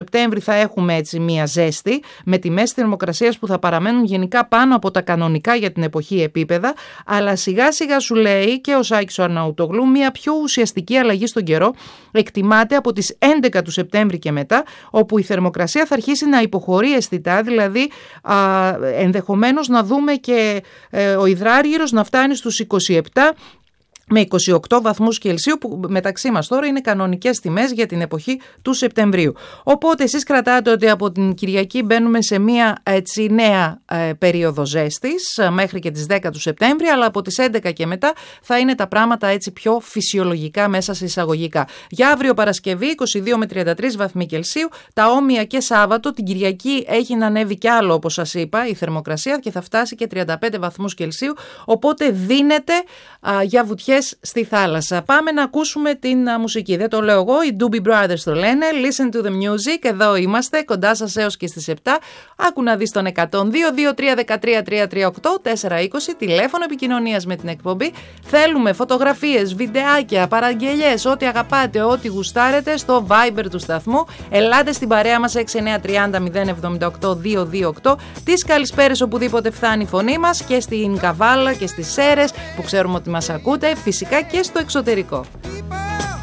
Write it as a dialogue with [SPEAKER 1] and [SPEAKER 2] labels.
[SPEAKER 1] Σεπτέμβρη θα έχουμε έτσι μία ζέστη με τιμές θερμοκρασίας που θα παραμένουν γενικά πάνω από τα κανονικά για την εποχή επίπεδα, αλλά σιγά σιγά σου λέει και ο Σάκης ο Αρναουτογλου μία πιο ουσιαστική αλλαγή στον καιρό εκτιμάται από τις 11 του Σεπτέμβρη και μετά, όπου η θερμοκρασία θα αρχίσει να υποχωρεί αισθητά, δηλαδή ενδεχομένως να δούμε και ο υδράργυρος να φτάνει στους 27 με 28 βαθμούς Κελσίου, που μεταξύ μας τώρα είναι κανονικές τιμές για την εποχή του Σεπτεμβρίου. Οπότε εσείς κρατάτε ότι από την Κυριακή μπαίνουμε σε μία έτσι νέα περίοδο ζέστης μέχρι και τις 10 του Σεπτέμβρη, αλλά από τις 11 και μετά θα είναι τα πράγματα έτσι πιο φυσιολογικά μέσα σε εισαγωγικά. Για αύριο Παρασκευή 22 με 33 βαθμοί Κελσίου, τα όμοια και Σάββατο, την Κυριακή έχει να ανέβει κι άλλο όπως σας είπα η θερμοκρασία και θα φτάσει και 35 βαθμούς Κελσίου, οπότε δίνεται για βουτιές στη θάλασσα. Πάμε να ακούσουμε την μουσική. Δεν το λέω εγώ, οι Doobie Brothers το λένε. Listen to the music. Εδώ είμαστε, κοντά σας έως και στις 7. Άκου να δεις τον 102-2313-338-420, τηλέφωνο επικοινωνίας με την εκπομπή. Θέλουμε φωτογραφίες, βιντεάκια, παραγγελιές, ό,τι αγαπάτε, ό,τι γουστάρετε στο Viber του σταθμού. Ελάτε στην παρέα μας 6930-078-228. Τις καλησπέρες οπουδήποτε φτάνει η φωνή μας και στην Καβάλα και στις Σέρρες που ξέρουμε ότι μας ακούτε. Φυσικά και στο εξωτερικό.